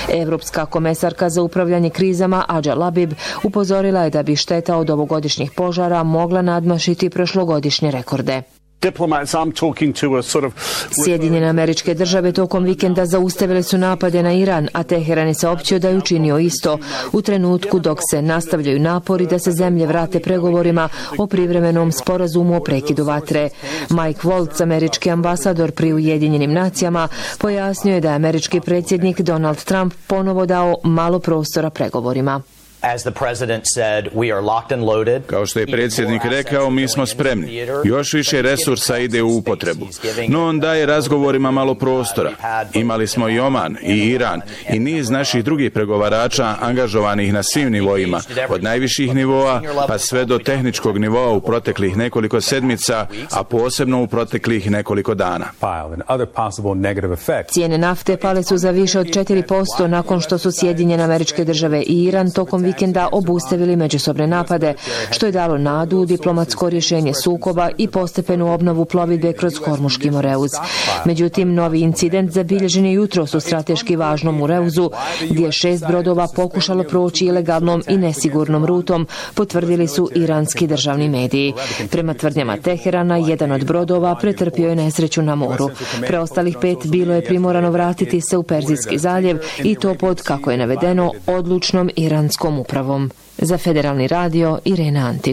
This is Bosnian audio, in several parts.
Evropska komesarka za upravljanje krizama Adja Labib upozorila je da bi šteta od ovogodišnjih požara mogla nadmašiti prošlogodišnje rekorde. Sjedinjene Američke Države tokom vikenda zaustavile su napade na Iran, a Teheran je saopćio da je učinio isto u trenutku dok se nastavljaju napori da se zemlje vrate pregovorima o privremenom sporazumu o prekidu vatre. Mike Waltz, američki ambasador pri Ujedinjenim nacijama, pojasnio je da je američki predsjednik Donald Trump ponovo dao malo prostora pregovorima. Kao što je predsjednik rekao, mi smo spremni. Još više resursa ide u upotrebu. No on daje razgovorima malo prostora. Imali smo i Oman, i Iran, i niz naših drugih pregovarača angažovanih na svim nivoima, od najviših nivoa pa sve do tehničkog nivoa u proteklih nekoliko sedmica, a posebno u proteklih nekoliko dana. Cijene nafte pale su za više od 4% nakon što su Sjedinjene Američke Države i Iran tokom vikenda obustavili međusobne napade, što je dalo nadu u diplomatsko rješenje sukoba i postepenu obnovu plovidbe kroz Hormuški Moreuz. Međutim, novi incident zabilježen je jutros u strateški važnom Moreuzu, gdje je 6 brodova pokušalo proći ilegalnom i nesigurnom rutom, potvrdili su iranski državni mediji. Prema tvrdnjama Teherana, jedan od brodova pretrpio je nesreću na moru. Preostalih 5 bilo je primorano vratiti se u Perzijski zaljev i to pod, kako je navedeno, odlučnom iranskom upravom. Za Federalni radio, Irena Antić.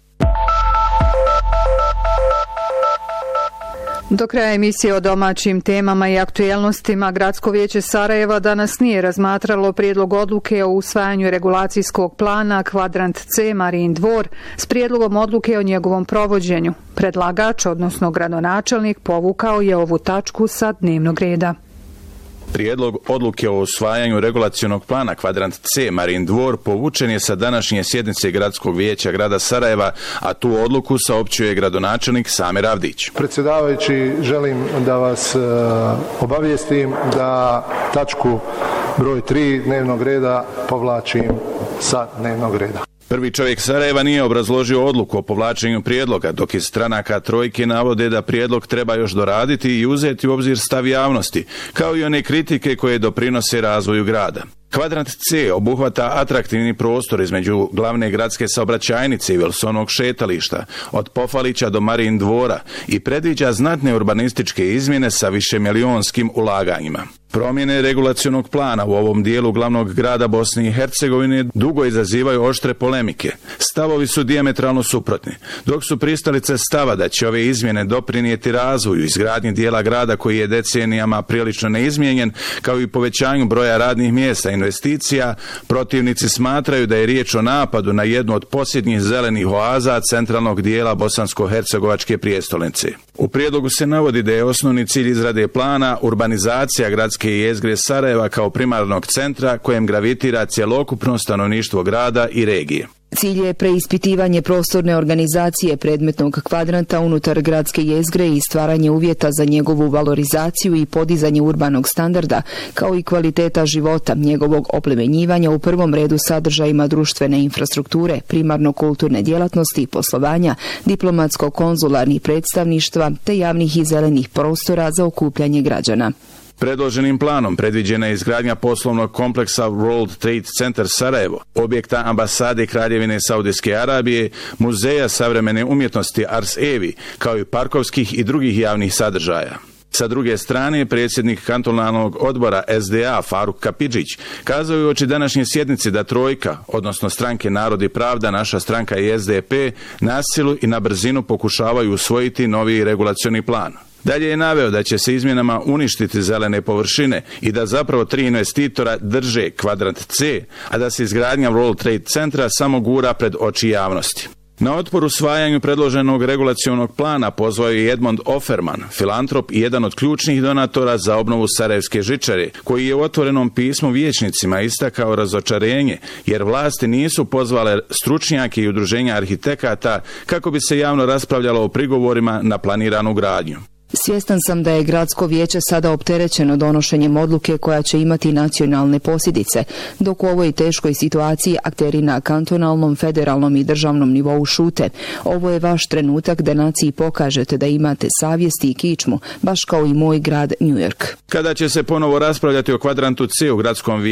Do kraja emisije o domaćim temama i aktuelnostima, Gradsko vijeće Sarajeva danas nije razmatralo prijedlog odluke o usvajanju regulacijskog plana Kvadrant C Marijin dvor s prijedlogom odluke o njegovom provođenju. Predlagač, odnosno gradonačelnik, povukao je ovu tačku sa dnevnog reda. Prijedlog odluke o usvajanju regulacionog plana Kvadrant C Marijin dvor povučen je sa današnje sjednice Gradskog vijeća grada Sarajeva, a tu odluku saopćuje gradonačelnik Samer Avdić. Predsjedavajući, želim da vas obavijestim da tačku broj 3 dnevnog reda povlačim sa dnevnog reda. Prvi čovjek Sarajeva nije obrazložio odluku o povlačenju prijedloga, dok iz stranaka trojke navode da prijedlog treba još doraditi i uzeti u obzir stav javnosti, kao i one kritike koje doprinose razvoju grada. Kvadrant C obuhvata atraktivni prostor između glavne gradske saobraćajnice i Wilsonovog šetališta, od Pofalića do Marijin dvora, i predviđa znatne urbanističke izmjene sa višemilijonskim ulaganjima. Promjene regulacionog plana u ovom dijelu glavnog grada Bosne i Hercegovine dugo izazivaju oštre polemike. Stavovi su dijametralno suprotni, dok su pristalice stava da će ove izmjene doprinijeti razvoju izgradnji dijela grada koji je decenijama prilično neizmijenjen, kao i povećanju broja radnih mjesta i investicija, protivnici smatraju da je riječ o napadu na jednu od posljednjih zelenih oaza centralnog dijela bosansko-hercegovačke prijestolnice. U prijedlogu se navodi da je osnovni cilj izrade plana urbanizacija gradske jezgre Sarajeva kao primarnog centra kojem gravitira cjelokupno stanovništvo grada i regije. Cilj je preispitivanje prostorne organizacije predmetnog kvadranta unutar gradske jezgre i stvaranje uvjeta za njegovu valorizaciju i podizanje urbanog standarda, kao i kvaliteta života, njegovog oplemenjivanja u prvom redu sadržajima društvene infrastrukture, primarno kulturne djelatnosti, poslovanja, diplomatsko-konzularnih predstavništva te javnih i zelenih prostora za okupljanje građana. Predloženim planom predviđena je izgradnja poslovnog kompleksa World Trade Center Sarajevo, objekta ambasade Kraljevine Saudijske Arabije, muzeja savremene umjetnosti Ars Evi, kao i parkovskih i drugih javnih sadržaja. Sa druge strane, predsjednik kantonalnog odbora SDA Faruk Kapidžić kazao je uoči današnje sjednice da trojka, odnosno stranke Narod i pravda, naša stranka i SDP, na silu i na brzinu pokušavaju usvojiti novi regulacioni plan. Dalje je naveo da će se izmjenama uništiti zelene površine i da zapravo 3 investitora drže Kvadrant C, a da se izgradnja World Trade Centra samo gura pred oči javnosti. Na otpor usvajanju predloženog regulacionog plana pozvao je Edmond Offerman, filantrop i jedan od ključnih donatora za obnovu Sarajevske žičare, koji je u otvorenom pismu vijećnicima istakao razočarenje, jer vlasti nisu pozvale stručnjake i udruženja arhitekata kako bi se javno raspravljalo o prigovorima na planiranu gradnju. Svjestan sam da je gradsko vijeće sada opterećeno donošenjem odluke koja će imati nacionalne posljedice, dok u ovoj teškoj situaciji akteri na kantonalnom, federalnom i državnom nivou šute. Ovo je vaš trenutak da naciji pokažete da imate savjesti i kičmu, baš kao i moj grad New York. Kada će se ponovo raspravljati o Kvadrantu C u gradskom vijeću